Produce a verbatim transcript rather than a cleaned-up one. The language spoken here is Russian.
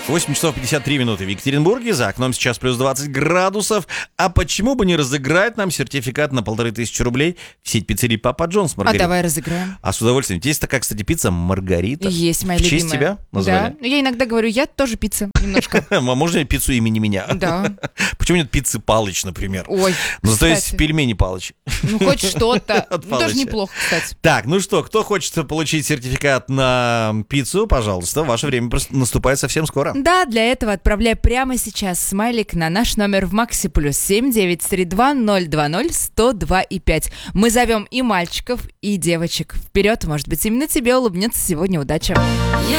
восемь часов пятьдесят три минуты в Екатеринбурге. За окном сейчас плюс двадцать градусов. А почему бы не разыграть нам сертификат на полторы тысячи рублей в сеть пиццерий Папа Джонс? А давай разыграем. А с удовольствием. Есть такая, кстати, пицца Маргарита. Есть моя в любимая. В честь тебя назвали? Да. Я иногда говорю, я тоже пицца. Немножко. А можно пиццу имени меня? Да. Почему нет пиццы Палыч, например? Ой, Ну, зато есть пельмени Палыч. Ну, хоть что-то. От Ну, даже Палыча. неплохо, кстати. Так, ну что, кто хочет получить сертификат на пиццу, пожалуйста, ваше время просто наступает совсем скоро. Да, для этого отправляй прямо сейчас смайлик на наш номер в Макси плюс семь девять три два ноль два ноль сто два и пять. Мы зовем и мальчиков, и девочек. Вперед, может быть, именно тебе улыбнется сегодня удача.